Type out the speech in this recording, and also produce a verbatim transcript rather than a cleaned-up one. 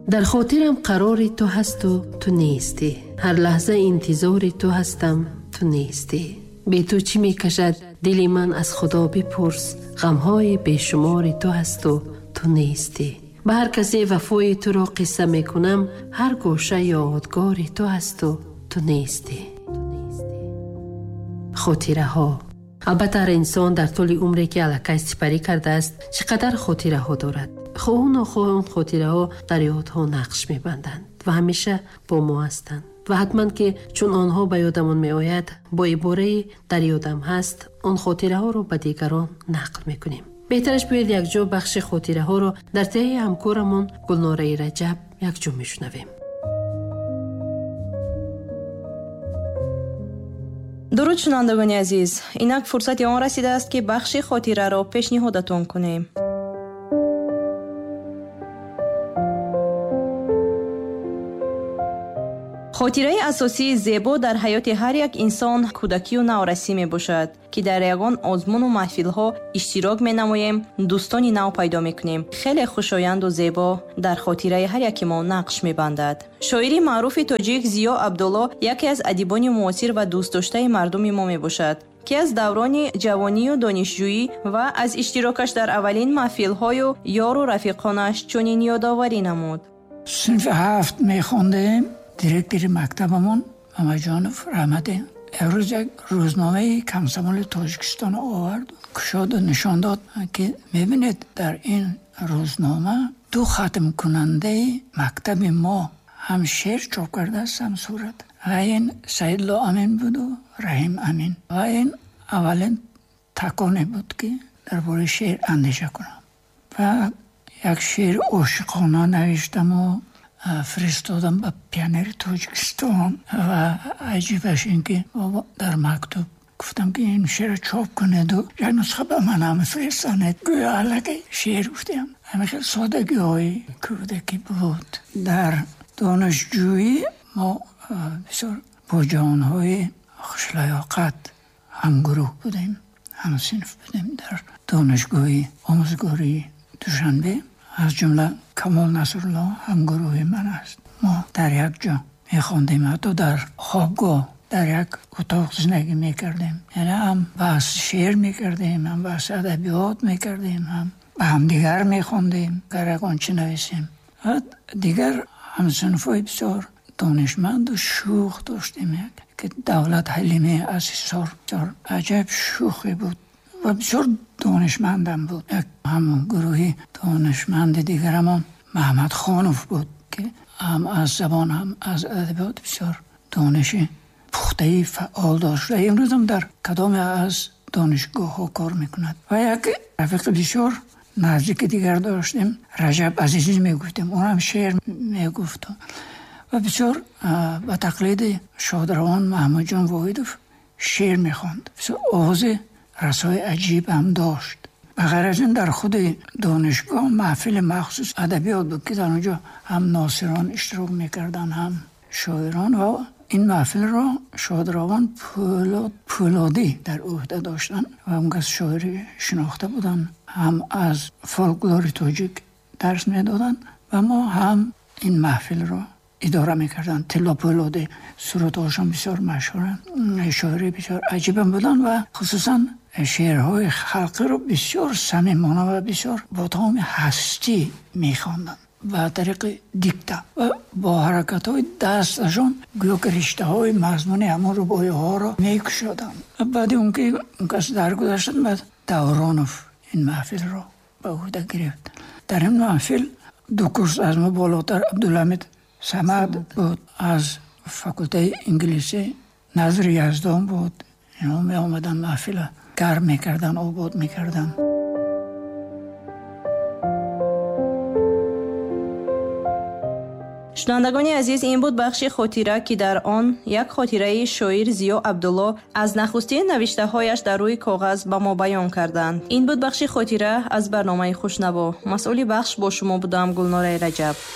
در خاطرم قراری تو هست و تو نیستی. هر لحظه انتظاری تو هستم تو نیستی. بی تو چی می کشد دل من از خدا بپرس. غمهای بیشمار تو هست و تو نیستی. به هر کسی وفای تو را قصه می کنم. هر گوشه یادگاری تو هست و تو نیستی. خاطره ها. البته هر انسان در طول عمری که الکی سپری کرده است چقدر خاطره ها دارد. خواه و ناخواه اون خاطره ها در یادها نقش می بندند و همیشه با ما هستند و حتما که چون آنها به یادمون می آید با عباره در یادم هست آن خاطره ها رو به دیگران نقل می کنیم. بهترش بیاید یک جا بخش خاطره ها رو در تهیه همکارمون گلناره رجب یک جا می شنویم. درود شنوندگان عزیز، اینک فرصت آن رسیده است که بخش خاطره را پیشنهادتان کنیم. خاطره اساسی زیبا در حیات هر یک انسان کودکی و نورسی می باشد که در یگان آزمون و محفل ها اشتراک می نماییم، دوستانی نو پیدا می کنیم. خیلی خوشایند و زیبا در خاطره هر یک ما نقش می بندد. شاعری معروف تاجیک زیا عبدالله یکی از ادیبان معاصر و دوست داشته مردم ما می باشد که از دوران جوانی و دانشجویی و از اشتراکش در اولین محفل های و یار و رفیقانش چنین یادآوری نمود. صنف هفت می خوندیم. دиректори мактабамон Мамаҷонов раҳмате امروز یک روزنامه کمسمال تاجیکستان آورد کشاد و نشان داد که میبینید در این روزنامه دو ختم کننده مکتب ما هم شعر چاپ کرده است هم صورت و این سیدالله امین بود و رحیم امین و این اولین تکانه بود که درباره شعر اندیشه کنم و یک شعر عاشقانه نوشتم و فرستادم به پیانر تاجیکستان و عجیبش این که در مکتوب گفتم که این شعر چاپ کنید و یک نسخه به من هم فرستانید گویا علاقه شعر گفتم همه خیلی سادگی های کودکی بود. در دانشجویی ما بسیار با جوانهای خوش لیاقت همگروه بودیم، هم صنف بودیم در دانشگاهی آموزگاری دوشنبه. از جمله کمال نصرالله هم گروه من است. ما در یک جا میخوندیم، حتی در خوابگاه در یک اتاق زندگی میکردیم، یعنی هم بحث شعر میکردیم، هم بحث ادبیات میکردیم، هم به هم دیگر میخوندیم گرگ آنچه نویسیم. دیگر هم صنفای بسیار دانشمند و شوخ داشتیم یک که دولت حلیمه از حصار بسیار عجب شوخی بود و بسیار دانشمندم بود. یک همون گروهی دانشمند دیگرمان محمد خانوف بود که هم از زبان هم از ادبیات بسیار دانش پخته‌ای فعال داشت و امروز هم در کدام از دانشگاه ها کار میکند. و یک رفیق بسیار نزدیک دیگر داشتیم، رجب عزیزی میگفتیم، اون هم شعر میگفت و بسیار با تقلید شادروان محمد جان واحدوف شعر میخواند. بسیار آواز رسای عجیب هم داشت. بغیر از این در خود دانشگاه محفل مخصوص ادبیات بود که در اونجا هم ناصران اشتراک میکردن هم شاعران و این محفل را شادروان پولاد پولادی در عهده داشتن و هم از شاعری شناخته بودن، هم از فولکلور تاجیک درس میدادن و ما هم این محفل را اداره میکردن. طلا پولادی سرودهاشون بسیار مشهورن، شاعری بسیار عجیب بودن و خصوصا شعرهای خلقی رو بسیار صمیمانه و بسیار با تمام هستی میخواندن و طریق دیکته و با حرکت های دستشون گویا که رشته های مضمون همون رباعی ها رو میکشادن. بعد اون که اون کس درگذشتن بعد دورانوف این محفل رو به عهده گرفت. در این محفل دو کورس از ما بالاتر عبدالحمید صمد بود از فاکولته انگلیسی، نظر یزدان بود. اینا می آمدن محفل گرم میکردن، آباد میکردن. شنوندگان عزیز، این بود بخش خاطره که در آن یک خاطره شاعر زیا عبدالله از نخستین نوشته هایش در روی کاغذ به ما بیان کردند. این بود بخش خاطره از برنامه خوشنوا. مسئول بخش با شما بودم گلناره رجب.